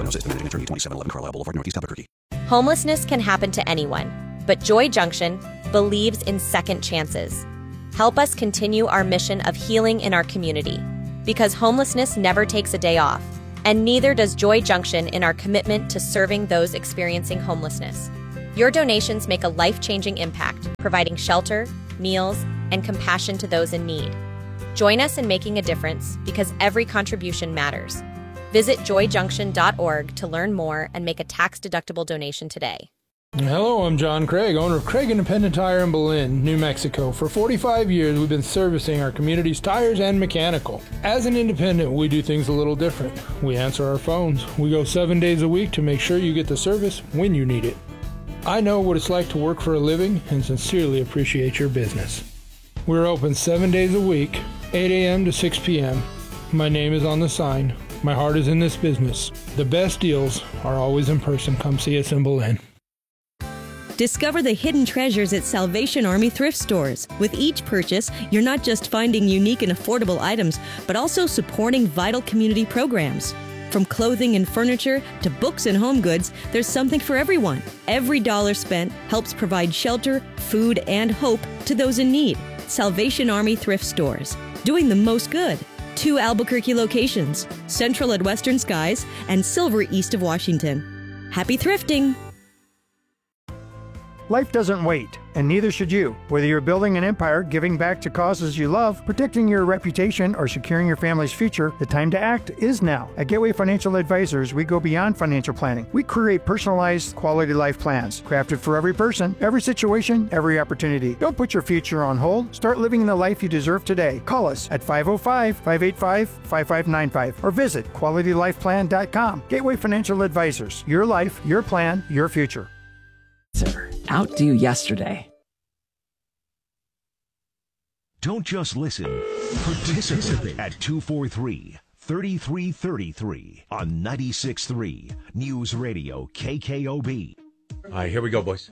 Diagnosis, Dominican Attorney, 2711 Carlisle Boulevard, Northeast Albuquerque. Homelessness can happen to anyone, but Joy Junction believes in second chances. Help us continue our mission of healing in our community, because homelessness never takes a day off, and neither does Joy Junction in our commitment to serving those experiencing homelessness. Your donations make a life-changing impact, providing shelter, meals, and compassion to those in need. Join us in making a difference, because every contribution matters. Visit joyjunction.org to learn more and make a tax-deductible donation today. Hello, I'm John Craig, owner of Craig Independent Tire in Belen, New Mexico. For 45 years, we've been servicing our community's tires and mechanical. As an independent, we do things a little different. We answer our phones. We go 7 days a week to make sure you get the service when you need it. I know what it's like to work for a living and sincerely appreciate your business. We're open 7 days a week, 8 a.m. to 6 p.m. My name is on the sign. My heart is in this business. The best deals are always in person. Come see us in Belen. Discover the hidden treasures at Salvation Army thrift stores. With each purchase, you're not just finding unique and affordable items, but also supporting vital community programs. From clothing and furniture to books and home goods, there's something for everyone. Every dollar spent helps provide shelter, food, and hope to those in need. Salvation Army thrift stores, doing the most good. 2 Albuquerque locations, Central at Western Skies and Silver east of Washington. Happy thrifting! Life doesn't wait, and neither should you. Whether you're building an empire, giving back to causes you love, protecting your reputation, or securing your family's future, the time to act is now. At Gateway Financial Advisors, we go beyond financial planning. We create personalized, quality life plans, crafted for every person, every situation, every opportunity. Don't put your future on hold. Start living the life you deserve today. Call us at 505-585-5595 or visit QualityLifePlan.com. Gateway Financial Advisors. Your life, your plan, your future. Outdo yesterday. Don't just listen. Participate at 243-3333 on 96.3 News Radio KKOB. All right, here we go, boys.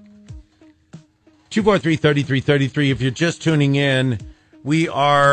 243-3333. If you're just tuning in, we've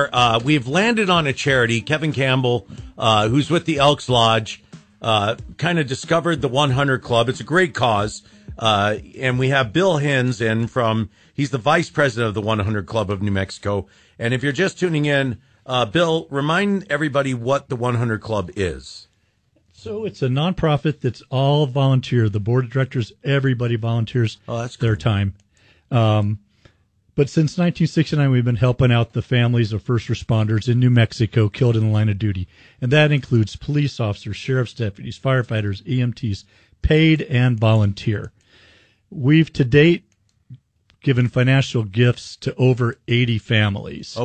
landed on a charity. Kevin Campbell, who's with the Elks Lodge, kind of discovered the 100 Club. It's a great cause. And we have Bill Hins he's the vice president of the 100 Club of New Mexico. And if you're just tuning in, Bill, remind everybody what the 100 Club is. So it's a nonprofit that's all volunteer. The board of directors, everybody volunteers their time. But since 1969, we've been helping out the families of first responders in New Mexico killed in the line of duty. And that includes police officers, sheriff's deputies, firefighters, EMTs, paid and volunteer. We've to date given financial gifts to over 80 families since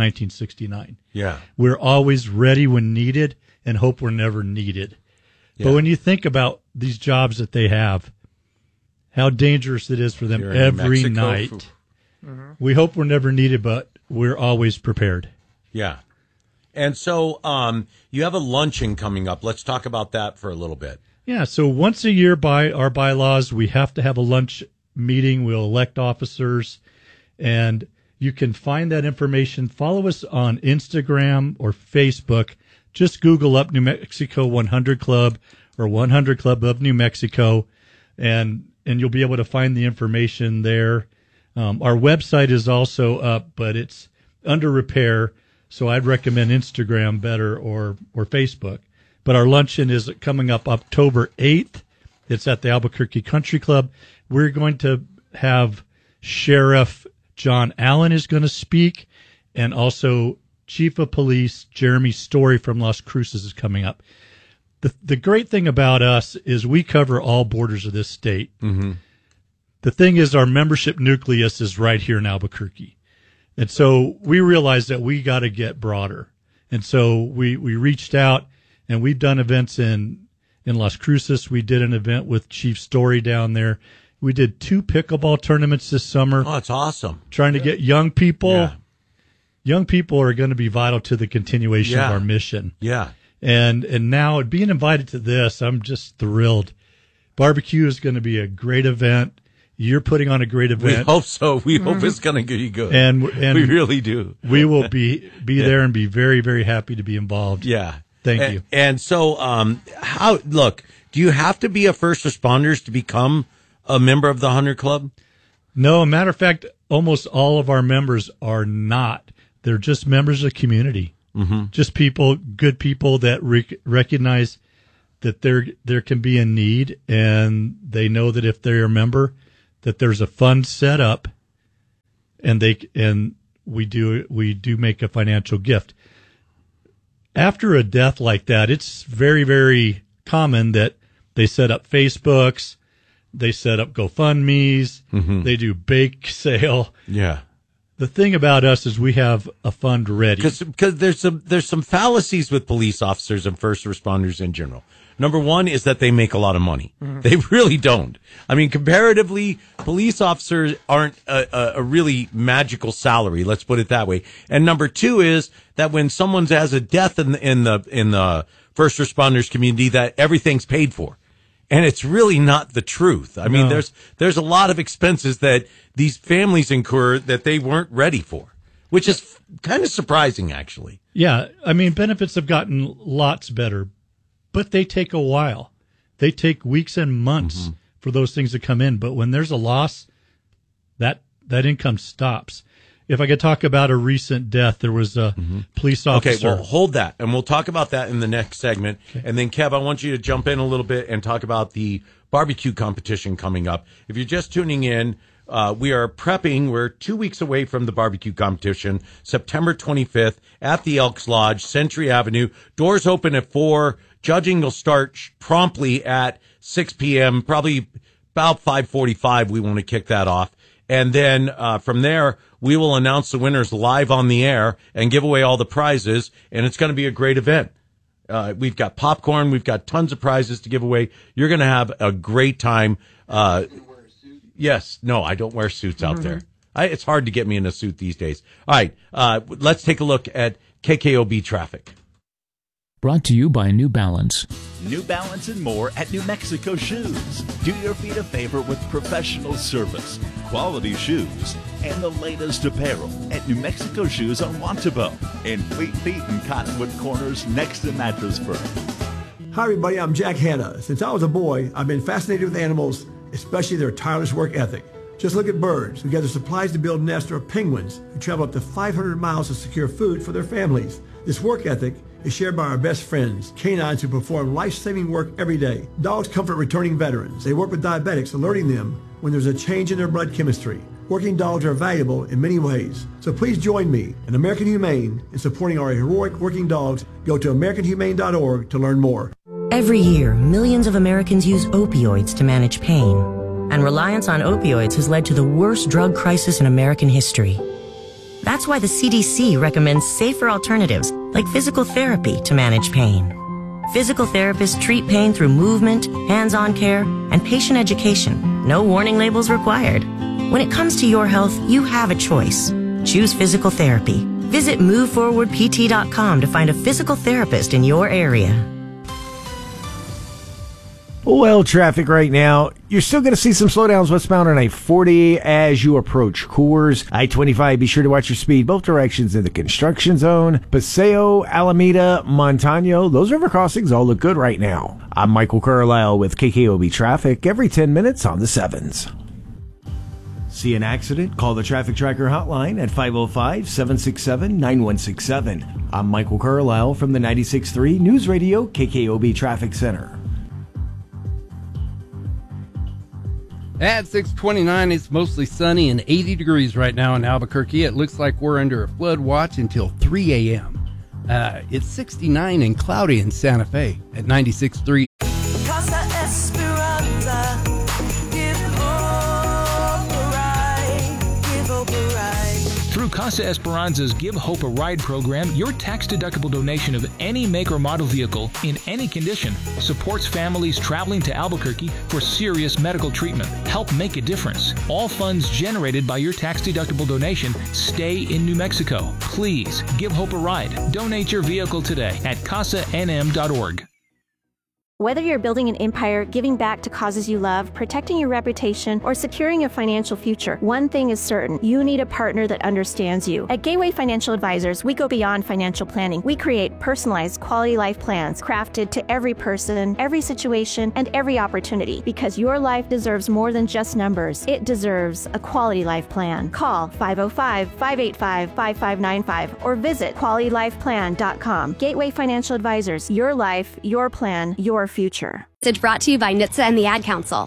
1969. Yeah. We're always ready when needed and hope we're never needed. Yeah. But when you think about these jobs that they have, how dangerous it is for them every night. Mm-hmm. We hope we're never needed, but we're always prepared. Yeah. And so you have a luncheon coming up. Let's talk about that for a little bit. Yeah, so once a year by our bylaws, we have to have a lunch meeting. We'll elect officers, and you can find that information. Follow us on Instagram or Facebook. Just Google up New Mexico 100 Club or 100 Club of New Mexico, and you'll be able to find the information there. Our website is also up, but it's under repair, so I'd recommend Instagram better or Facebook. But our luncheon is coming up October 8th. It's at the Albuquerque Country Club. We're going to have Sheriff John Allen is going to speak, and also Chief of Police Jeremy Story from Las Cruces is coming up. The great thing about us is we cover all borders of this state. Mm-hmm. The thing is our membership nucleus is right here in Albuquerque. And so we realized that we got to get broader. And so we reached out. And we've done events in Las Cruces. We did an event with Chief Story down there. We did 2 pickleball tournaments this summer. Oh, that's awesome. Trying to get young people. Yeah. Young people are going to be vital to the continuation of our mission. Yeah. And now being invited to this, I'm just thrilled. Barbecue is going to be a great event. You're putting on a great event. We hope so. We hope it's going to be good. And we really do. We will be there and be very, very happy to be involved. Yeah. Thank you. And so, do you have to be a first responders to become a member of the 100 Club? No, matter of fact, almost all of our members are not. They're just members of the community. Mm-hmm. Just good people that recognize that there can be a need, and they know that if they're a member, that there's a fund set up, and we do make a financial gift. After a death like that, it's very, very common that they set up Facebooks, they set up GoFundMes, they do bake sale. Yeah. The thing about us is we have a fund ready. Because there's some fallacies with police officers and first responders in general. Number one is that they make a lot of money. They really don't. I mean, comparatively, police officers aren't a really magical salary. Let's put it that way. And number two is that when someone has a death in the first responders community, that everything's paid for. And it's really not the truth. I mean, there's a lot of expenses that these families incur that they weren't ready for, which is kind of surprising, actually. Yeah. I mean, benefits have gotten lots better, but they take a while. They take weeks and months for those things to come in. But when there's a loss, that income stops. If I could talk about a recent death, there was a police officer. Okay, well, hold that, and we'll talk about that in the next segment. Okay. And then, Kev, I want you to jump in a little bit and talk about the barbecue competition coming up. If you're just tuning in, we are prepping. We're 2 weeks away from the barbecue competition, September 25th at the Elks Lodge, Century Avenue. Doors open at 4. Judging will start promptly at 6 p.m., probably about 5:45. We want to kick that off. And then from there, we will announce the winners live on the air and give away all the prizes, and it's going to be a great event. We've got popcorn. We've got tons of prizes to give away. You're going to have a great time. Yes. No, I don't wear suits out there. It's hard to get me in a suit these days. All right. Let's take a look at KKOB traffic. Brought to you by New Balance. New Balance and more at New Mexico Shoes. Do your feet a favor with professional service, quality shoes, and the latest apparel at New Mexico Shoes on Wantabo and Fleet Feet and Cottonwood Corners next to Mattress Firm. Hi everybody, I'm Jack Hanna. Since I was a boy, I've been fascinated with animals, especially their tireless work ethic. Just look at birds who gather supplies to build nests, or penguins who travel up to 500 miles to secure food for their families. This work ethic is shared by our best friends, canines who perform life-saving work every day. Dogs comfort returning veterans. They work with diabetics, alerting them when there's a change in their blood chemistry. Working dogs are valuable in many ways. So please join me and American Humane in supporting our heroic working dogs. Go to AmericanHumane.org to learn more. Every year, millions of Americans use opioids to manage pain. And reliance on opioids has led to the worst drug crisis in American history. That's why the CDC recommends safer alternatives like physical therapy to manage pain. Physical therapists treat pain through movement, hands-on care, and patient education. No warning labels required. When it comes to your health, you have a choice. Choose physical therapy. Visit MoveForwardPT.com to find a physical therapist in your area. Well, traffic right now, you're still going to see some slowdowns westbound on I-40 as you approach Coors. I-25, be sure to watch your speed both directions in the construction zone. Paseo, Alameda, Montano, those river crossings all look good right now. I'm Michael Carlisle with KKOB Traffic every 10 minutes on the 7s. See an accident? Call the Traffic Tracker hotline at 505-767-9167. I'm Michael Carlisle from the 96.3 News Radio KKOB Traffic Center. At 6:29, it's mostly sunny and 80 degrees right now in Albuquerque. It looks like we're under a flood watch until 3 a.m. It's 69 and cloudy in Santa Fe at 96.3. Casa Esperanza, give hope a ride, give hope a ride. Through Casa Esperanza's Give Hope a Ride program, your tax-deductible donation of any make or model vehicle in any condition supports families traveling to Albuquerque for serious medical treatment. Help make a difference. All funds generated by your tax-deductible donation stay in New Mexico. Please give Hope a ride. Donate your vehicle today at CasaNM.org. Whether you're building an empire, giving back to causes you love, protecting your reputation, or securing a financial future, one thing is certain: you need a partner that understands you. At Gateway Financial Advisors, we go beyond financial planning. We create personalized quality life plans crafted to every person, every situation, and every opportunity, because your life deserves more than just numbers. It deserves a quality life plan. Call 505-585-5595 or visit QualityLifePlan.com. Gateway Financial Advisors, your life, your plan, your future. Message brought to you by NHTSA and the Ad Council.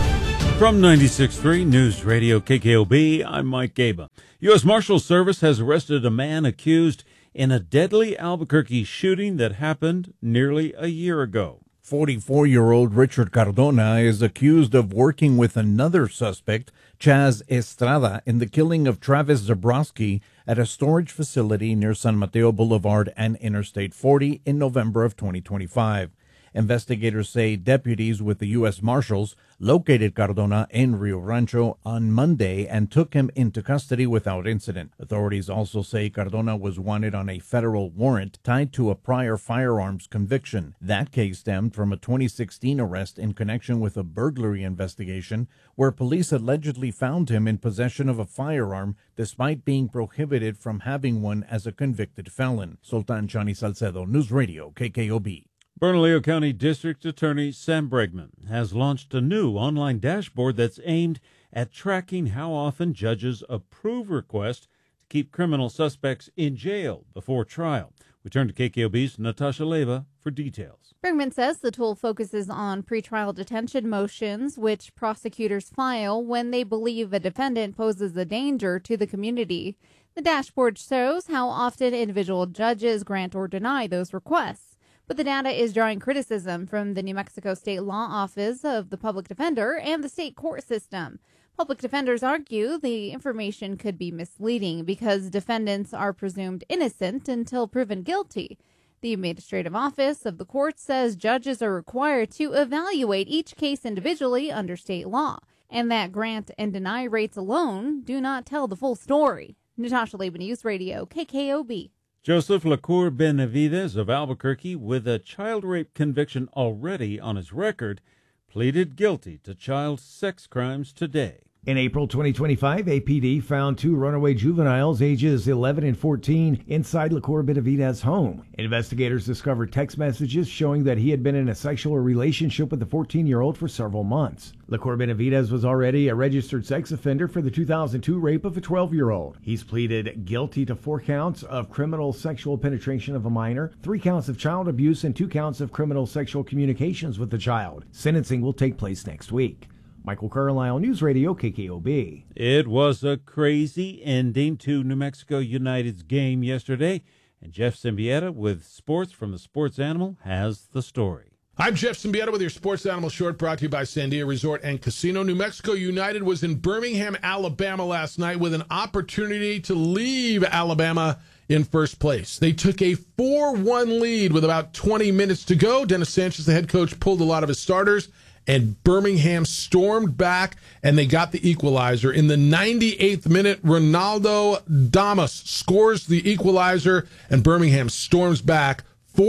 From 96.3 News Radio KKOB, I'm Mike Gaba. U.S. Marshals Service has arrested a man accused in a deadly Albuquerque shooting that happened nearly a year ago. 44-year-old Richard Cardona is accused of working with another suspect, Chaz Estrada, in the killing of Travis Zabrowski at a storage facility near San Mateo Boulevard and Interstate 40 in November of 2025. Investigators say deputies with the U.S. Marshals located Cardona in Rio Rancho on Monday and took him into custody without incident. Authorities also say Cardona was wanted on a federal warrant tied to a prior firearms conviction. That case stemmed from a 2016 arrest in connection with a burglary investigation where police allegedly found him in possession of a firearm despite being prohibited from having one as a convicted felon. Sultan Chani Salcedo, News Radio, KKOB. Bernalillo County District Attorney Sam Bregman has launched a new online dashboard that's aimed at tracking how often judges approve requests to keep criminal suspects in jail before trial. We turn to KKOB's Natasha Leva for details. Bregman says the tool focuses on pretrial detention motions, which prosecutors file when they believe a defendant poses a danger to the community. The dashboard shows how often individual judges grant or deny those requests. But the data is drawing criticism from the New Mexico State Law Office of the Public Defender and the state court system. Public defenders argue the information could be misleading because defendants are presumed innocent until proven guilty. The administrative office of the court says judges are required to evaluate each case individually under state law, and that grant and deny rates alone do not tell the full story. Natasha Leba, News Radio, KKOB. Joseph LaCour Benavides of Albuquerque, with a child rape conviction already on his record, pleaded guilty to child sex crimes today. In April 2025, APD found two runaway juveniles ages 11 and 14 inside LaCour Benavides' home. Investigators discovered text messages showing that he had been in a sexual relationship with the 14-year-old for several months. LaCour Benavides was already a registered sex offender for the 2002 rape of a 12-year-old. He's pleaded guilty to 4 counts of criminal sexual penetration of a minor, 3 counts of child abuse, and 2 counts of criminal sexual communications with the child. Sentencing will take place next week. Michael Carlisle, News Radio, KKOB. It was a crazy ending to New Mexico United's game yesterday, and Jeff Symbieta with sports from the Sports Animal has the story. I'm Jeff Symbieta with your Sports Animal Short, brought to you by Sandia Resort and Casino. New Mexico United was in Birmingham, Alabama last night with an opportunity to leave Alabama in first place. They took a 4-1 lead with about 20 minutes to go. Dennis Sanchez, the head coach, pulled a lot of his starters, and Birmingham stormed back, and they got the equalizer. In the 98th minute, Ronaldo Damas scores the equalizer, and Birmingham storms back.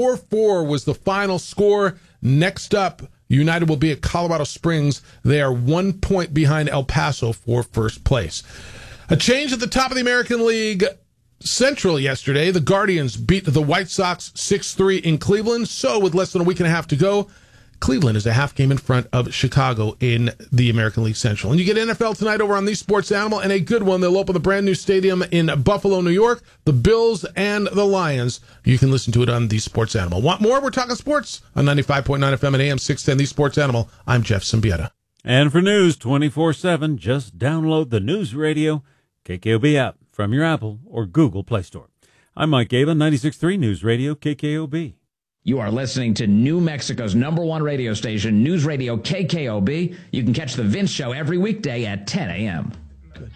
4-4 was the final score. Next up, United will be at Colorado Springs. They are 1 point behind El Paso for first place. A change at the top of the American League Central yesterday. The Guardians beat the White Sox 6-3 in Cleveland. So with less than a week and a half to go, Cleveland is a half game in front of Chicago in the American League Central. And you get NFL tonight over on the Sports Animal, and a good one. They'll open the brand new stadium in Buffalo, New York, the Bills and the Lions. You can listen to it on the Sports Animal. Want more? We're talking sports on 95.9 FM and AM 610, the Sports Animal. I'm Jeff Symbieta. And for news 24/7, just download the News Radio KKOB app from your Apple or Google Play Store. I'm Mike Gaba, 96.3 News Radio KKOB. You are listening to New Mexico's #1 radio station, News Radio KKOB. You can catch The Vince Show every weekday at 10 a.m. Good.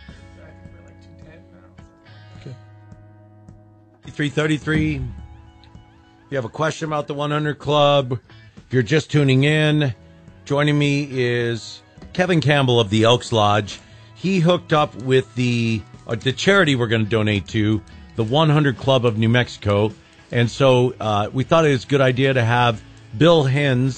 333. If you have a question about the 100 Club, if you're just tuning in, joining me is Kevin Campbell of the Elks Lodge. He hooked up with the charity we're going to donate to, the 100 Club of New Mexico. And so we thought it was a good idea to have Bill Hens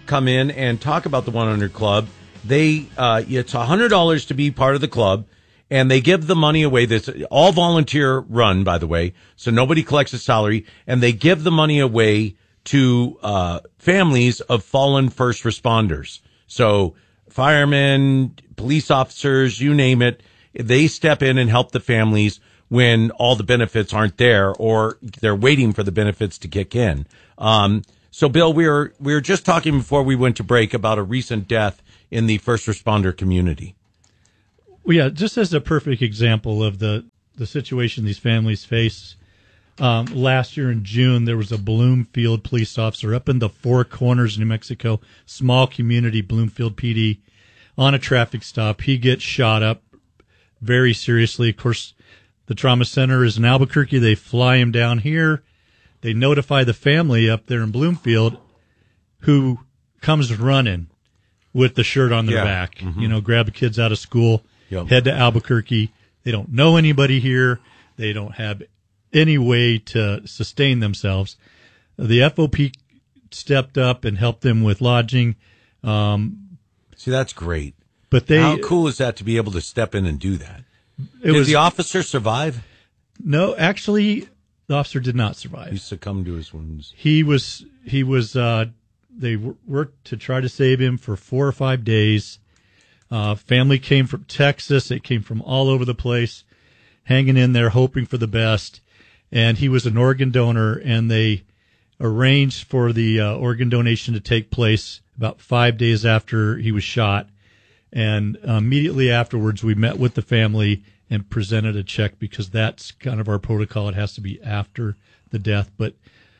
come in and talk about the 100 Club. It's $100 to be part of the club, and they give the money away. This all volunteer run, by the way, so nobody collects a salary, and they give the money away to families of fallen first responders. So firemen, police officers, you name it, they step in and help the families when all the benefits aren't there or they're waiting for the benefits to kick in. So, Bill, we were just talking before we went to break about a recent death in the first responder community. Well, yeah, just as a perfect example of the situation these families face, last year in June, there was a Bloomfield police officer up in the Four Corners, New Mexico, small community, Bloomfield PD, on a traffic stop. He gets shot up very seriously. Of course, the trauma center is in Albuquerque. They fly him down here. They notify the family up there in Bloomfield, who comes running with the shirt on their back. Mm-hmm. Grab the kids out of school, head to Albuquerque. They don't know anybody here. They don't have any way to sustain themselves. The FOP stepped up and helped them with lodging. See, that's great. But how cool is that to be able to step in and do that? Did the officer survive? No, actually, the officer did not survive. He succumbed to his wounds. He was. They worked to try to save him for 4 or 5 days. Family came from Texas. It came from all over the place, hanging in there, hoping for the best. And he was an organ donor, and they arranged for the organ donation to take place about 5 days after he was shot. And immediately afterwards, we met with the family and presented a check because that's kind of our protocol. It has to be after the death. But,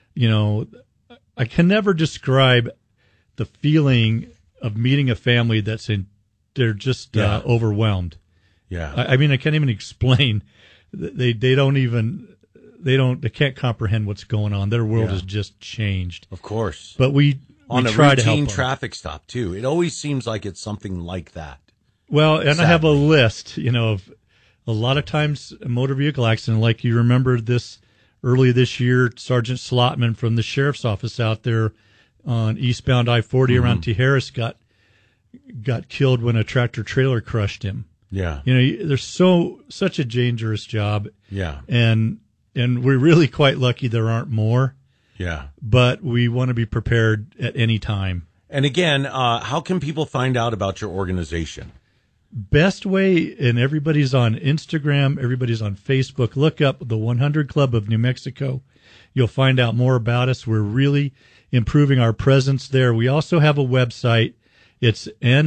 I can never describe the feeling of meeting a family they're just overwhelmed. Yeah. I mean, I can't even explain. They can't comprehend what's going on. Their world has just changed. Of course. But we on a try to help routine them. traffic stop too. It always seems like it's something like that. Well, and Sadly. I have a list, of a lot of times a motor vehicle accident, like you remember this early this year, Sergeant Slotman from the sheriff's office out there on eastbound I-40 around Tijeras got killed when a tractor trailer crushed him. Yeah. There's such a dangerous job. Yeah. And we're really quite lucky there aren't more. Yeah. But we want to be prepared at any time. And again, how can people find out about your organization? Best way, and everybody's on Instagram, everybody's on Facebook. Look up the 100 Club of New Mexico. You'll find out more about us. We're really improving our presence there. We also have a website. It's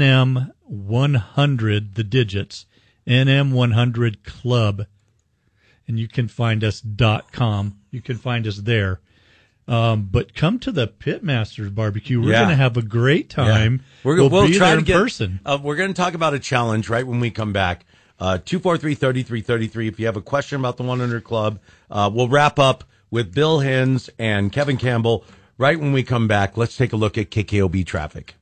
NM100, the digits, NM100 Club. And you can find us .com. You can find us there. But come to the Pitmasters barbecue. We're going to have a great time. Yeah. We'll be try there to in get, person. We're going to talk about a challenge right when we come back. 243-3333. If you have a question about the 100 Club, we'll wrap up with Bill Hens and Kevin Campbell right when we come back. Let's take a look at KKOB traffic.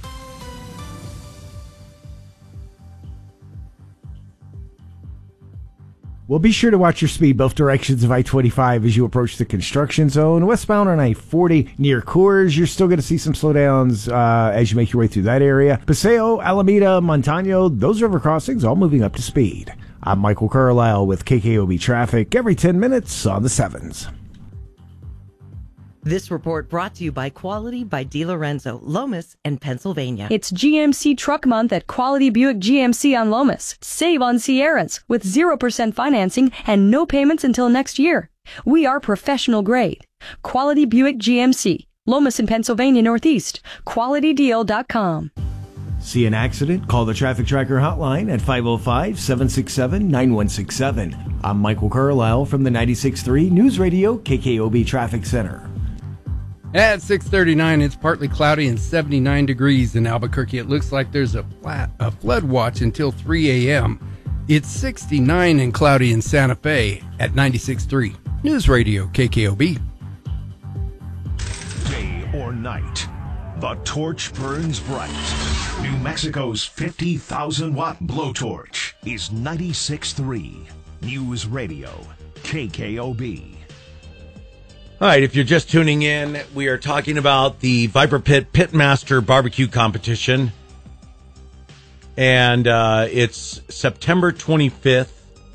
Well, be sure to watch your speed both directions of I-25 as you approach the construction zone. Westbound on I-40 near Coors, you're still going to see some slowdowns as you make your way through that area. Paseo, Alameda, Montano, those river crossings all moving up to speed. I'm Michael Carlisle with KKOB Traffic every 10 minutes on the 7s. This report brought to you by Quality by DeLorenzo, Lomas, and Pennsylvania. It's GMC Truck Month at Quality Buick GMC on Lomas. Save on Sierras with 0% financing and no payments until next year. We are professional grade. Quality Buick GMC, Lomas in Pennsylvania Northeast. QualityDeal.com. See an accident? Call the Traffic Tracker hotline at 505-767-9167. I'm Michael Carlisle from the 96.3 News Radio KKOB Traffic Center. At 6:39, it's partly cloudy and 79 degrees in Albuquerque. It looks like there's a flood watch until 3 a.m. It's 69 and cloudy in Santa Fe at 96.3 News Radio KKOB. Day or night, the torch burns bright. New Mexico's 50,000-watt blowtorch is 96.3 News Radio KKOB. All right, if you're just tuning in, we are talking about the Viper Pit Pitmaster Barbecue Competition. And it's September 25th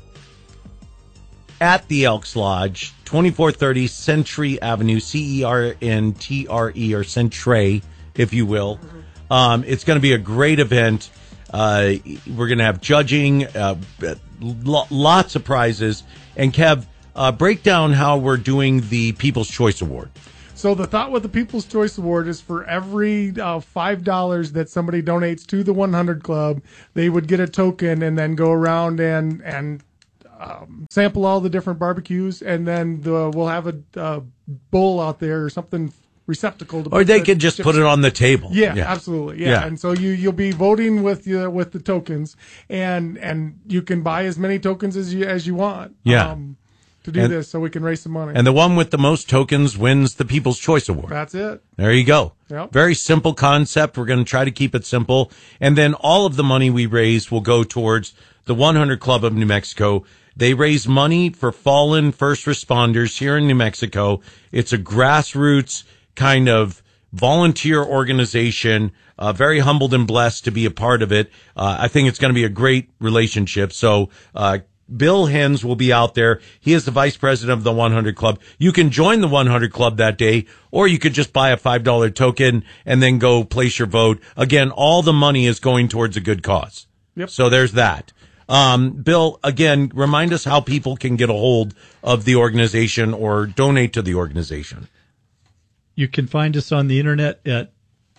at the Elks Lodge, 2430 Century Avenue, CERNTRE, or Centre, if you will. It's going to be a great event. We're going to have judging, lots of prizes. And Kev, break down how we're doing the People's Choice Award. So the thought with the People's Choice Award is for every $5 that somebody donates to the 100 Club, they would get a token and then go around and sample all the different barbecues, and then we'll have a bowl out there or something receptacle to or they could just put it on the table. Yeah, absolutely. Yeah. And so you'll be voting with the tokens, and you can buy as many tokens as you want. To do this, so we can raise some money. And the one with the most tokens wins the People's Choice Award. That's it. There you go. Yep. Very simple concept. We're going to try to keep it simple. And then all of the money we raise will go towards the 100 Club of New Mexico. They raise money for fallen first responders here in New Mexico. It's a grassroots kind of volunteer organization. Very humbled and blessed to be a part of it. I think it's going to be a great relationship. So, Bill Hens will be out there. He is the vice president of the 100 Club. You can join the 100 Club that day, or you could just buy a $5 token and then go place your vote. Again, all the money is going towards a good cause. Yep. So there's that. Bill, again, remind us how people can get a hold of the organization or donate to the organization. You can find us on the internet at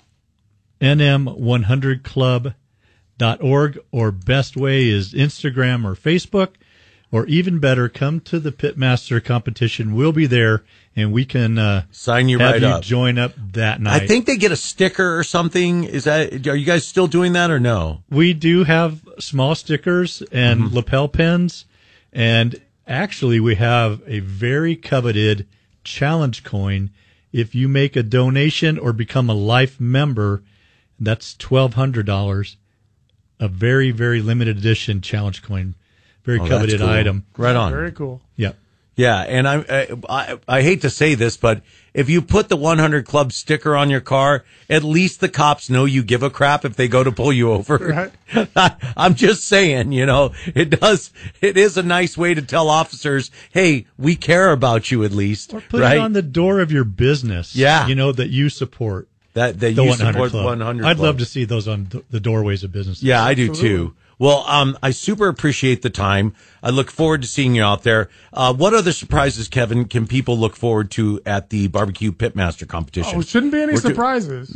nm100club.org, or best way is Instagram or Facebook, or even better, come to the Pitmaster competition. We'll be there, and we can sign you have right you up. Join up that night. I think they get a sticker or something. Are you guys still doing that or no? We do have small stickers and lapel pins, and actually we have a very coveted challenge coin. If you make a donation or become a life member, that's $1,200. A very, very limited edition challenge coin. Very coveted cool. item. Right on. Very cool. Yeah. Yeah, and I hate to say this, but if you put the 100 Club sticker on your car, at least the cops know you give a crap if they go to pull you over. Right. I'm just saying, it is a nice way to tell officers, hey, we care about you at least. Or put right? it on the door of your business. Yeah. That you support. That the you 100 support Club. 100 I'd Club. love to see those on the doorways of businesses. Yeah, I do too. Well, I super appreciate the time. I look forward to seeing you out there. What other surprises, Kevin, can people look forward to at the Barbecue Pitmaster competition? Oh, shouldn't be any surprises.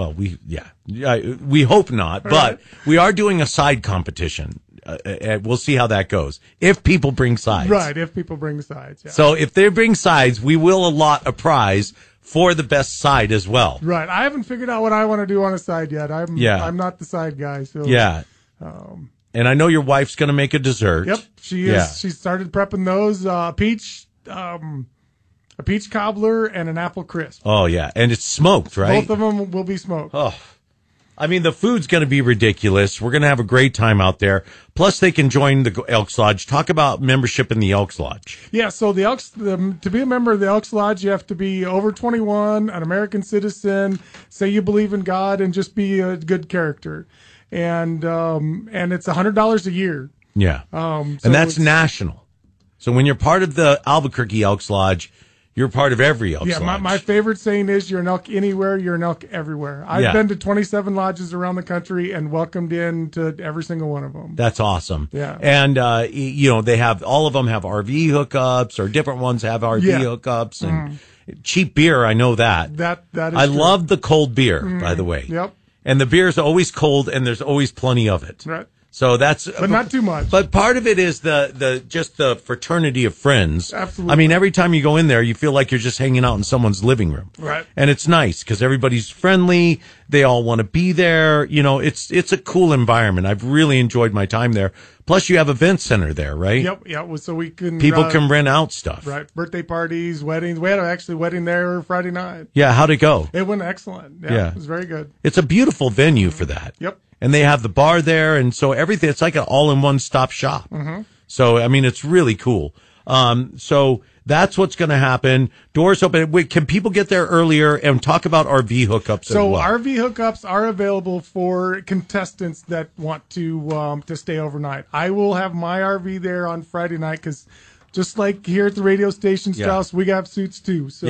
We hope not, but we are doing a side competition. We'll see how that goes. If people bring sides. Right, if people bring sides. Yeah. So if they bring sides, we will allot a prize for the best side as well. Right. I haven't figured out what I want to do on a side yet. I'm not the side guy. So yeah. And I know your wife's going to make a dessert. Yep, she is. Yeah. She started prepping those a peach cobbler and an apple crisp. Oh yeah, and it's smoked, right? Both of them will be smoked. Oh, I mean the food's going to be ridiculous. We're going to have a great time out there. Plus, they can join the Elks Lodge. Talk about membership in the Elks Lodge. Yeah, so to be a member of the Elks Lodge, you have to be over 21, an American citizen, say you believe in God, and just be a good character. And it's $100 a year. Yeah. So and that's national. So when you're part of the Albuquerque Elks Lodge, you're part of every Elks Lodge. Yeah, my favorite saying is you're an elk anywhere, you're an elk everywhere. I've been to 27 lodges around the country and welcomed in to every single one of them. That's awesome. Yeah. And, they have, all of them have RV hookups, or different ones have RV hookups, and cheap beer. I know that. That is I true. love the cold beer, by the way. Yep. And the beer's always cold, and there's always plenty of it. Right. So that's, but not too much. But part of it is the fraternity of friends. Absolutely. I mean, every time you go in there, you feel like you're just hanging out in someone's living room. Right. And it's nice because everybody's friendly. They all want to be there. It's a cool environment. I've really enjoyed my time there. Plus, you have event center there, right? Yep. Yeah. So we can people can rent out stuff. Right. Birthday parties, weddings. We had actually a wedding there Friday night. Yeah. How'd it go? It went excellent. Yeah. It was very good. It's a beautiful venue for that. Yep. And they have the bar there, and so it's like an all-in-one stop shop. Mm-hmm. So, I mean, it's really cool. So That's what's going to happen. Doors open. Wait, can people get there earlier and talk about RV hookups So as well? RV hookups are available for contestants that want to stay overnight. I will have my RV there on Friday night because just like here at the radio station, Strauss, we got suits too. So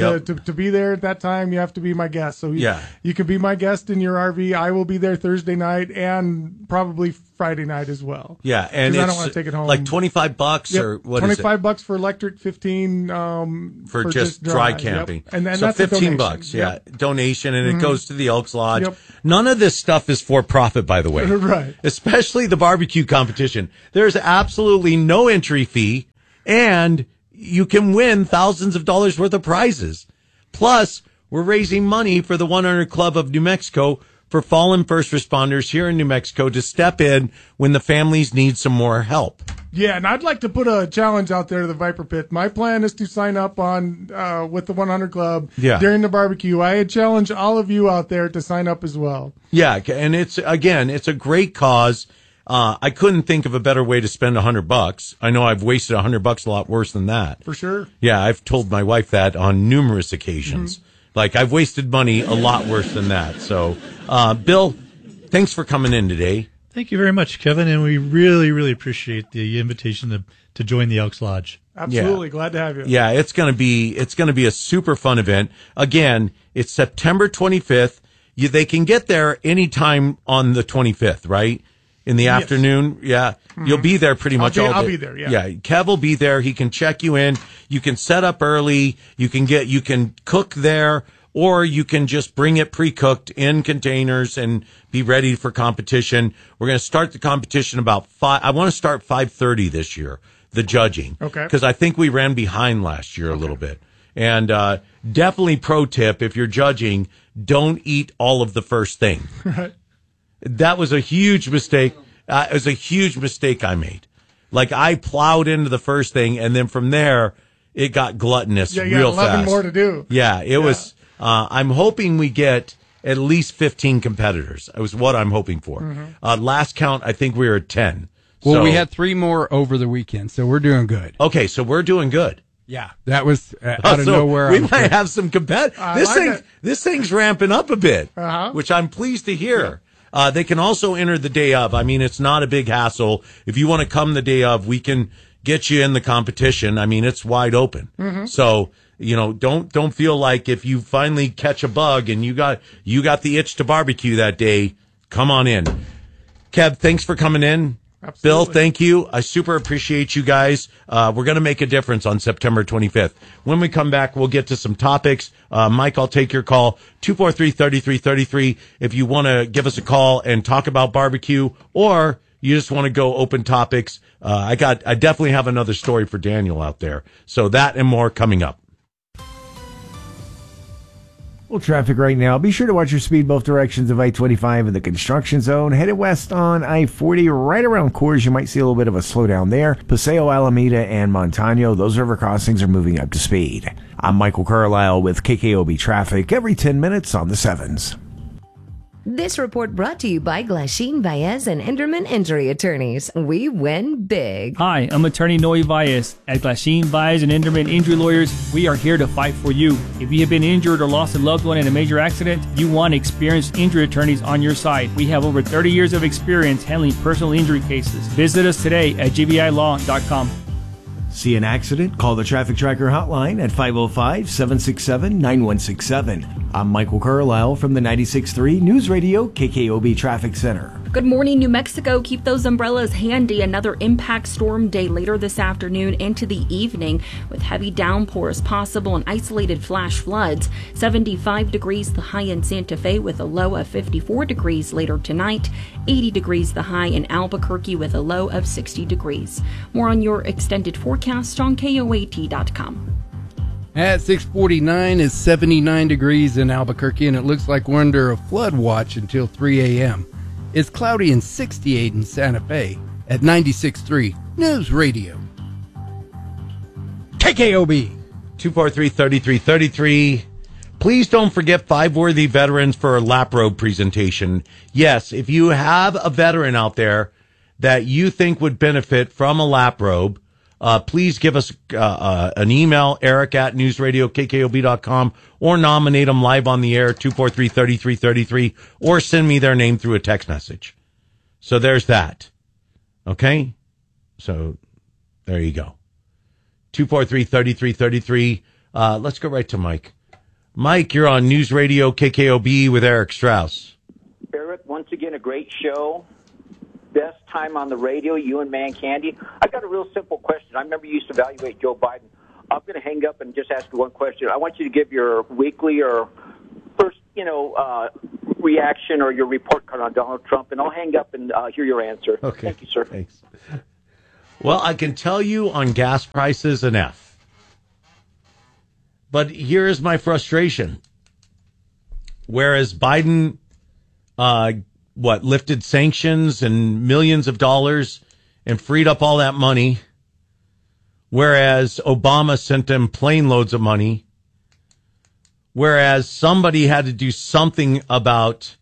to be there at that time, you have to be my guest. So you can be my guest in your RV. I will be there Thursday night and probably Friday night as well. Yeah, and I don't want to take it home. Like $25 or what is it? $25 for electric, 15 for just dry camping. And then so that's $15, donation, and it goes to the Elks Lodge. None of this stuff is for profit, by the way. Right. Especially the barbecue competition. There's absolutely no entry fee, and you can win thousands of dollars worth of prizes. Plus, we're raising money for the 100 Club of New Mexico for fallen first responders here in New Mexico to step in when the families need some more help. Yeah, and I'd like to put a challenge out there to the Viper Pit. My plan is to sign up on with the 100 Club during the barbecue. I challenge all of you out there to sign up as well. Yeah, and it's a great cause. I couldn't think of a better way to spend $100. I know I've wasted $100 a lot worse than that. For sure. Yeah, I've told my wife that on numerous occasions. Like, I've wasted money a lot worse than that. So, Bill, thanks for coming in today. Thank you very much, Kevin, and we really, really appreciate the invitation to join the Elks Lodge. Absolutely, glad to have you. Yeah, it's gonna be a super fun event. Again, it's September 25th. They can get there anytime on the 25th, right? In the afternoon, you'll be there pretty much all day. I'll be there, Kev will be there. He can check you in. You can set up early. You can cook there, or you can just bring it pre-cooked in containers and be ready for competition. We're going to start the competition about 5. I want to start 5:30 this year, the judging. Okay. Because I think we ran behind last year a little bit. And definitely pro tip, if you're judging, don't eat all of the first thing. Right. That was a huge mistake. It was a huge mistake I made. Like, I plowed into the first thing, and then from there, it got gluttonous real fast. 11 more to do. Yeah, it was. I'm hoping we get at least 15 competitors. That was what I'm hoping for. Last count, I think we were at 10. Well, we had 3 more over the weekend, so we're doing good. Okay, so we're doing good. Yeah, that was out of nowhere. We might have some This thing's ramping up a bit, which I'm pleased to hear. They can also enter the day of. I mean, it's not a big hassle. If you want to come the day of, we can get you in the competition. I mean, it's wide open. So, don't feel like if you finally catch a bug and you got the itch to barbecue that day, come on in. Kev, thanks for coming in. Absolutely. Bill, thank you. I super appreciate you guys. We're going to make a difference on September 25th. When we come back, we'll get to some topics. Mike, I'll take your call, 243-3333. If you want to give us a call and talk about barbecue, or you just want to go open topics, I definitely have another story for Daniel out there. So that and more coming up. Well, traffic right now. Be sure to watch your speed both directions of I-25 in the construction zone. Headed west on I-40 right around Coors. You might see a little bit of a slowdown there. Paseo, Alameda, and Montano, those river crossings are moving up to speed. I'm Michael Carlisle with KKOB Traffic every 10 minutes on the 7s. This report brought to you by Glasheen, Baez, and Enderman Injury Attorneys. We win big. Hi, I'm attorney Noe Baez. At Glasheen, Baez, and Enderman Injury Lawyers, we are here to fight for you. If you have been injured or lost a loved one in a major accident, you want experienced injury attorneys on your side. We have over 30 years of experience handling personal injury cases. Visit us today at gbilaw.com. See an accident? Call the Traffic Tracker hotline at 505-767-9167. I'm Michael Carlisle from the 96.3 News Radio KKOB Traffic Center. Good morning, New Mexico. Keep those umbrellas handy. Another impact storm day later this afternoon into the evening with heavy downpours possible and isolated flash floods. 75 degrees the high in Santa Fe with a low of 54 degrees later tonight. 80 degrees the high in Albuquerque with a low of 60 degrees. More on your extended forecast on KOAT.com. At 6:49, it's 79 degrees in Albuquerque, and it looks like we're under a flood watch until 3 a.m. It's cloudy and 68 in Santa Fe at 96.3 News Radio. KKOB 243-3333. Please don't forget 5 worthy veterans for a lap robe presentation. Yes, if you have a veteran out there that you think would benefit from a lap robe, please give us an email, eric@newsradiokkob.com, or nominate them live on the air, 243-3333, or send me their name through a text message. So there's that. Okay? So there you go. 243-3333. Let's go right to Mike. Mike, you're on News Radio KKOB with Eric Strauss. Eric, once again, a great show. Best time on the radio, you and Man Candy. I've got a real simple question. I remember you used to evaluate Joe Biden. I'm going to hang up and just ask you one question. I want you to give your weekly or first, reaction or your report card on Donald Trump, and I'll hang up and hear your answer. Okay. Thank you, sir. Thanks. Well, I can tell you on gas prices an F. But here is my frustration. Whereas Biden, lifted sanctions and millions of dollars and freed up all that money, whereas Obama sent them plane loads of money, whereas somebody had to do something about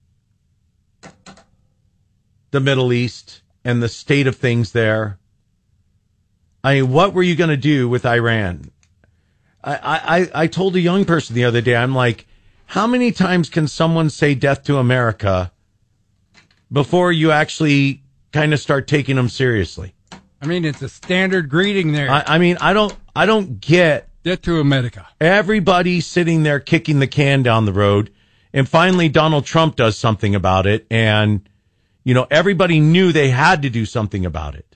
the Middle East and the state of things there. I mean, what were you going to do with Iran? I told a young person the other day, I'm like, how many times can someone say death to America before you actually kind of start taking them seriously? I mean, it's a standard greeting there. I don't get death to America. Everybody sitting there kicking the can down the road, and finally Donald Trump does something about it, and everybody knew they had to do something about it.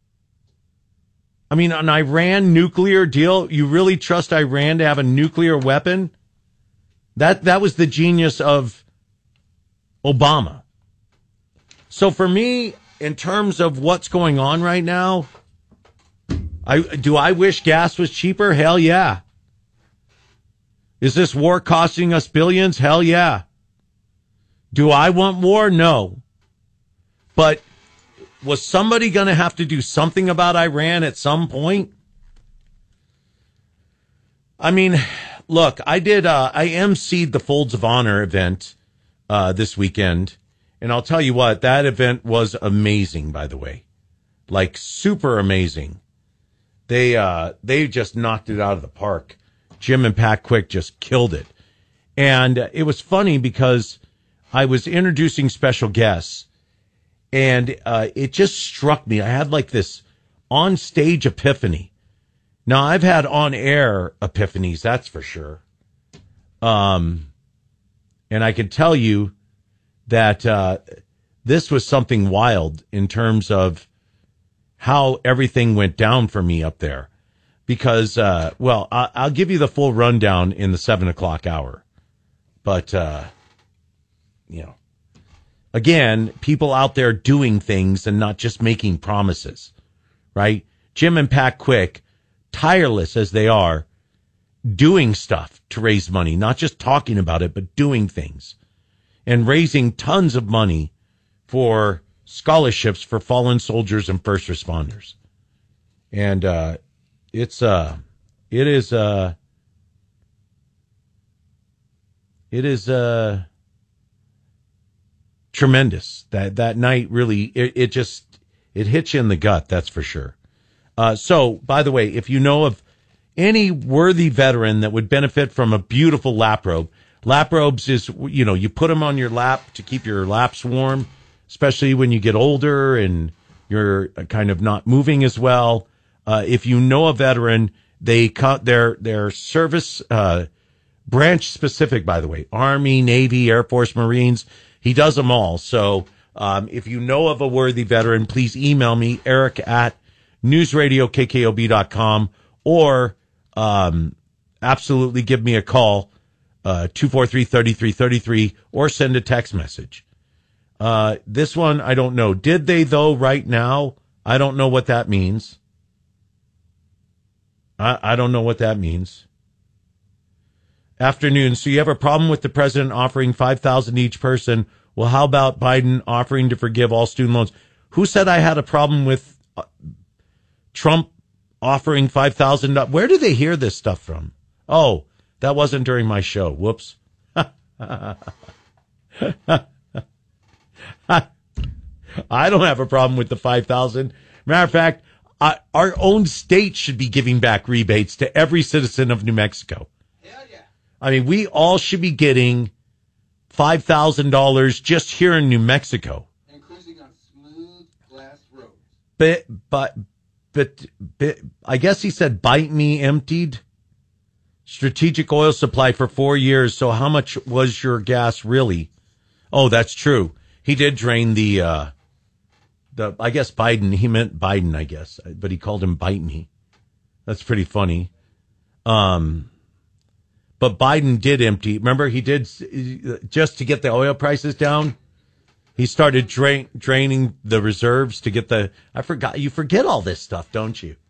I mean, an Iran nuclear deal, you really trust Iran to have a nuclear weapon? That was the genius of Obama. So for me, in terms of what's going on right now, do I wish gas was cheaper? Hell yeah. Is this war costing us billions? Hell yeah. Do I want war? No. But was somebody going to have to do something about Iran at some point? I mean, look, I emceed the Folds of Honor event this weekend. And I'll tell you what, that event was amazing, by the way. Like, super amazing. They just knocked it out of the park. Jim and Pat Quick just killed it. And it was funny because I was introducing special guests, and it just struck me. I had like this on-stage epiphany. Now, I've had on-air epiphanies, that's for sure. And I can tell you that this was something wild in terms of how everything went down for me up there. Because, I'll give you the full rundown in the 7 o'clock hour. But, again, people out there doing things and not just making promises, right? Jim and Pat Quick, tireless as they are, doing stuff to raise money, not just talking about it, but doing things. And raising tons of money for scholarships for fallen soldiers and first responders. And it is tremendous. That night really, it hits you in the gut, that's for sure. So, by the way, if you know of any worthy veteran that would benefit from a beautiful lap robe, lap robes is, you put them on your lap to keep your laps warm, especially when you get older and you're kind of not moving as well. If you know a veteran, they cut their service, branch specific, by the way, Army, Navy, Air Force, Marines. He does them all. So, if you know of a worthy veteran, please email me, eric@newsradiokkob.com, or, absolutely give me a call, 243-3333, or send a text message. This one, I don't know. Did they, though, right now? I don't know what that means. I don't know what that means. Afternoon. So you have a problem with the president offering $5,000 each person. Well, how about Biden offering to forgive all student loans? Who said I had a problem with Trump offering $5,000? Where do they hear this stuff from? Oh, that wasn't during my show. Whoops. I don't have a problem with the $5,000. Matter of fact, Our own state should be giving back rebates to every citizen of New Mexico. Hell yeah. I mean, we all should be getting $5,000 just here in New Mexico. And cruising on smooth glass roads. But I guess he said Bite Me emptied strategic oil supply for 4 years. So how much was your gas really? Oh, that's true. He did drain the I guess Biden, he meant Biden, I guess, but he called him Bite Me. That's pretty funny. But Biden did empty. Remember, he did, just to get the oil prices down, he started draining the reserves to get I forgot, you forget all this stuff, don't you?